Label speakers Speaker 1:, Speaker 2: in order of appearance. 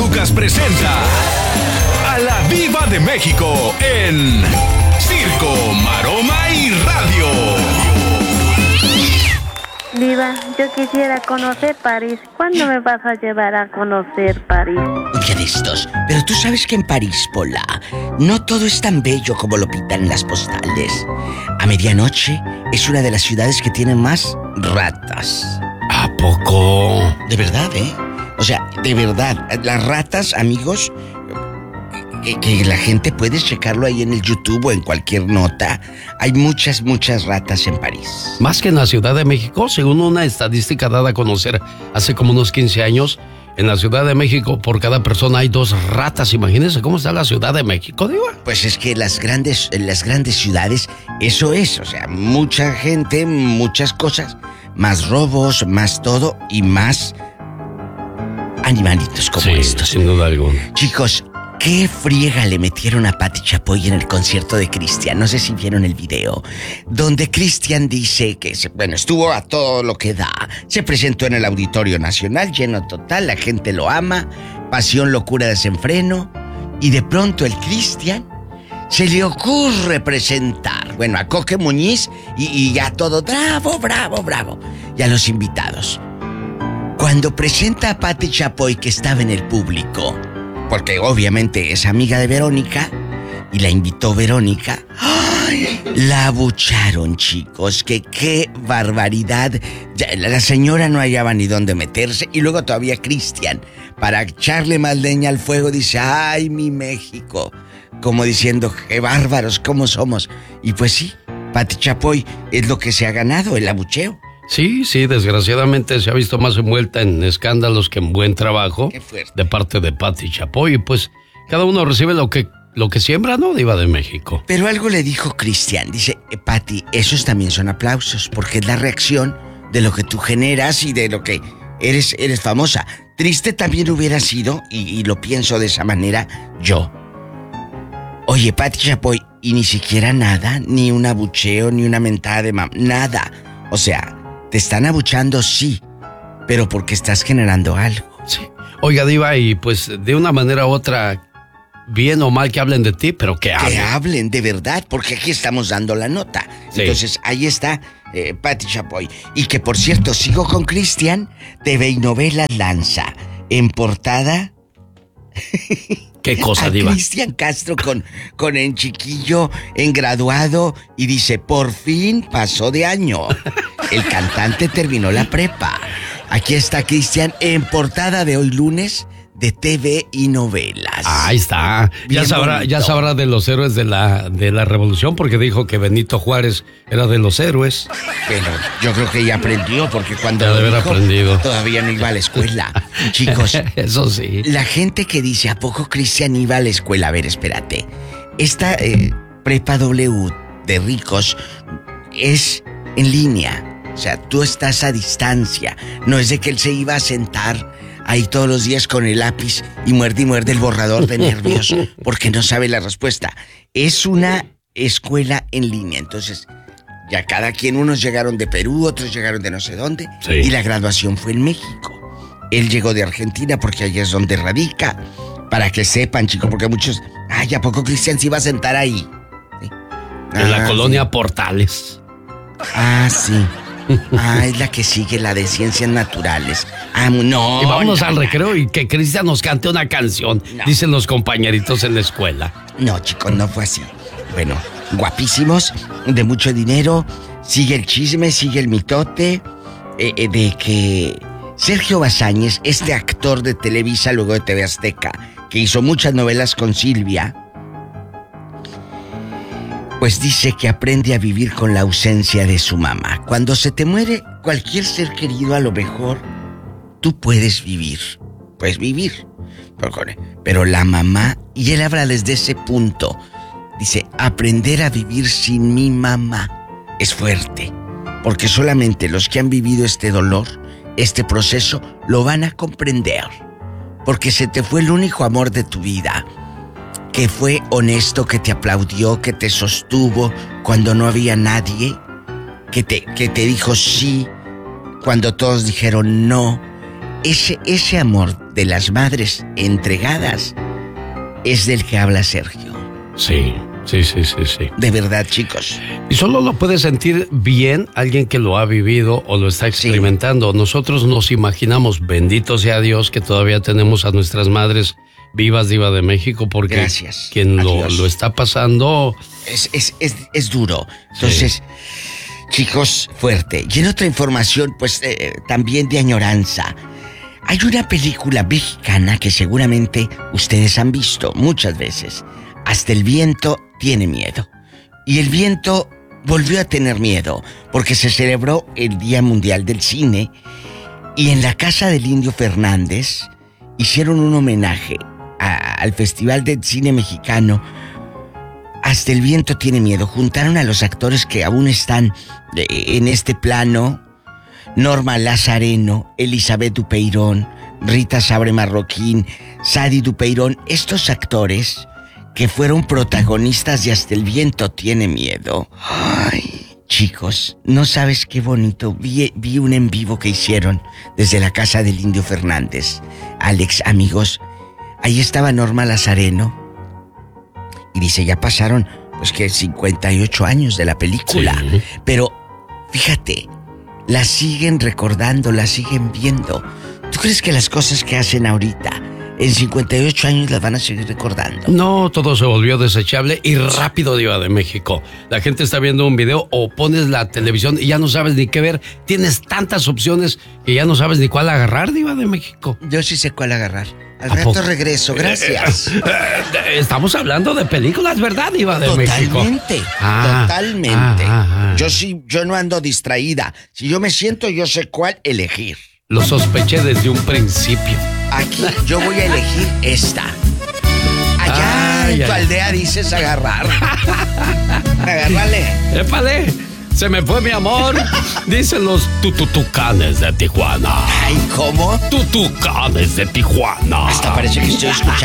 Speaker 1: Lucas presenta a la Diva de México en Circo, Maroma y Radio.
Speaker 2: Diva, yo quisiera conocer París. ¿Cuándo me vas a llevar a conocer París?
Speaker 3: Un día de estos. Pero tú sabes que en París, Pola, no todo es tan bello como lo pintan en las postales. A medianoche es una de las ciudades que tienen más ratas.
Speaker 4: ¿A poco?
Speaker 3: De verdad, ¿eh? O sea, de verdad. Las ratas, amigos, que la gente puede checarlo ahí en el YouTube o en cualquier nota. Hay muchas ratas en París.
Speaker 4: Más que en la Ciudad de México, según una estadística dada a conocer hace como unos 15 años, en la Ciudad de México por cada persona hay 2 ratas. Imagínense cómo está la Ciudad de México, Diva.
Speaker 3: Pues es que las grandes ciudades, eso es, o sea, mucha gente, muchas cosas, más robos, más todo y más animalitos como estos.
Speaker 4: Sin duda alguna.
Speaker 3: Chicos, ¿qué friega le metieron a Pati Chapoy en el concierto de Cristian? No sé si vieron el video, donde Cristian dice que, estuvo a todo lo que da. Se presentó en el Auditorio Nacional, lleno total, la gente lo ama, pasión, locura, desenfreno. Y de pronto el Cristian se le ocurre presentar, a Coque Muñiz y ya todo, bravo, y a los invitados. Cuando presenta a Pati Chapoy, que estaba en el público, porque obviamente es amiga de Verónica, y la invitó Verónica, ¡ay! La abucharon, chicos, que qué barbaridad. La señora no hallaba ni dónde meterse, y luego todavía Cristian, para echarle más leña al fuego, dice, ¡ay, mi México! Como diciendo, qué bárbaros, cómo somos. Y pues sí, Pati Chapoy es lo que se ha ganado, el abucheo.
Speaker 4: Sí, desgraciadamente se ha visto más envuelta en escándalos que en buen trabajo de parte de Pati Chapoy. Y pues cada uno recibe lo que siembra, ¿no, Diva de México?
Speaker 3: Pero algo le dijo Cristian, dice, Pati, esos también son aplausos, porque es la reacción de lo que tú generas y de lo que eres famosa. Triste también hubiera sido, y lo pienso de esa manera, yo. Oye, Pati Chapoy, y ni siquiera nada, ni un abucheo, ni una mentada de nada. O sea, te están abuchando, sí, pero porque estás generando algo.
Speaker 4: Sí. Oiga, Diva, y pues de una manera u otra, bien o mal que hablen de ti, pero que hablen.
Speaker 3: Que hablen, de verdad, porque aquí estamos dando la nota. Sí. Entonces, ahí está Pati Chapoy. Y que, por cierto, sigo con Cristian, TV y Novelas lanza en portada...
Speaker 4: ¿Qué cosa, Diva?
Speaker 3: Cristian Castro con en chiquillo, en graduado, y dice, por fin pasó de año. El cantante terminó la prepa. Aquí está Cristian en portada de hoy lunes de TV y Novelas.
Speaker 4: Ahí está. Ya sabrá de los héroes de la revolución, porque dijo que Benito Juárez era de los héroes.
Speaker 3: Pero yo creo que ya aprendió, porque cuando
Speaker 4: lo dijo, aprendido.
Speaker 3: Todavía no iba a la escuela. Chicos,
Speaker 4: eso sí.
Speaker 3: La gente que dice, ¿a poco Cristian iba a la escuela? A ver, espérate. Esta prepa W de ricos es en línea. O sea, tú estás a distancia. No es de que él se iba a sentar ahí todos los días con el lápiz y muerde el borrador de nervios porque no sabe la respuesta. Es una escuela en línea, entonces ya cada quien, unos llegaron de Perú, otros llegaron de no sé dónde, sí. Y la graduación fue en México. Él llegó de Argentina porque allá es donde radica, para que sepan, chicos, porque muchos, ¿a poco Cristian se iba a sentar ahí? ¿Sí?
Speaker 4: En la colonia Portales.
Speaker 3: Sí. Es la que sigue, la de ciencias naturales. No.
Speaker 4: Y vámonos al recreo y que Cristian nos cante una canción, dicen los compañeritos en la escuela.
Speaker 3: No, chicos, no fue así. Bueno, guapísimos, de mucho dinero. Sigue el chisme, sigue el mitote de que Sergio Bazáñez, este actor de Televisa, luego de TV Azteca, que hizo muchas novelas con Silvia, pues dice que aprende a vivir con la ausencia de su mamá. Cuando se te muere cualquier ser querido, a lo mejor tú puedes vivir. Pero la mamá, y él habla desde ese punto, dice, aprender a vivir sin mi mamá es fuerte, porque solamente los que han vivido este dolor, este proceso, lo van a comprender, porque se te fue el único amor de tu vida, que fue honesto, que te aplaudió, que te sostuvo cuando no había nadie, que te dijo sí cuando todos dijeron no. ese amor de las madres entregadas es del que habla Sergio.
Speaker 4: Sí.
Speaker 3: De verdad, chicos.
Speaker 4: Y solo lo puede sentir bien alguien que lo ha vivido o lo está experimentando. Sí. Nosotros nos imaginamos, bendito sea Dios, que todavía tenemos a nuestras madres vivas, Diva de México, porque
Speaker 3: gracias,
Speaker 4: quien lo está pasando...
Speaker 3: Es duro. Entonces, chicos, fuerte. Y en otra información, pues también de añoranza. Hay una película mexicana que seguramente ustedes han visto muchas veces. Hasta el viento tiene miedo. Y el viento volvió a tener miedo porque se celebró el Día Mundial del Cine y en la casa del Indio Fernández hicieron un homenaje al Festival del Cine Mexicano. Hasta el viento tiene miedo. Juntaron a los actores que aún están en este plano: Norma Lazareno, Elizabeth Dupeirón, Rita Sabre Marroquín, Sadi Dupeirón. Estos actores que fueron protagonistas de Hasta el viento tiene miedo. Ay, chicos, no sabes qué bonito. Vi un en vivo que hicieron desde la casa del Indio Fernández. Alex, amigos, ahí estaba Norma Lazareno. Y dice, ya pasaron, pues que 58 años de la película. Sí. Pero, fíjate, la siguen recordando, la siguen viendo. ¿Tú crees que las cosas que hacen ahorita en 58 años las van a seguir recordando?
Speaker 4: No, todo se volvió desechable y rápido, Diva de México. La gente está viendo un video o pones la televisión y ya no sabes ni qué ver. Tienes tantas opciones que ya no sabes ni cuál agarrar, Diva de México.
Speaker 3: Yo sí sé cuál agarrar. Al rato regreso, gracias.
Speaker 4: Estamos hablando de películas, ¿verdad, Diva de México?
Speaker 3: Totalmente. Yo no ando distraída. Si yo me siento, yo sé cuál elegir.
Speaker 4: Lo sospeché desde un principio.
Speaker 3: Aquí yo voy a elegir esta. Allá en tu aldea dices agarrar. Agárrale.
Speaker 4: ¡Épale! Se me fue mi amor. Dicen los tutucanes de Tijuana.
Speaker 3: Ay, ¿cómo?
Speaker 4: Tutucanes de Tijuana.
Speaker 3: Hasta parece que estoy escuchando